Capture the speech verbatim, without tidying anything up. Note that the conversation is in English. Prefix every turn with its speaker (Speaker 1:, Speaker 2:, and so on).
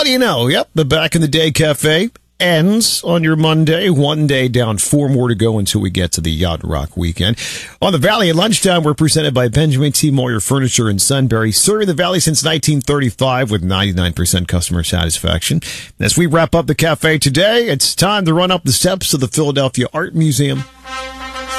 Speaker 1: what do you know? Yep, the Back in the Day Cafe ends on your Monday. One day down, four more to go until we get to the Yacht Rock weekend. On the Valley at lunchtime, we're presented by Benjamin T. Moyer Furniture in Sunbury, serving the Valley since nineteen thirty-five with ninety-nine percent customer satisfaction. As we wrap up the cafe today, it's time to run up the steps of the Philadelphia Art Museum.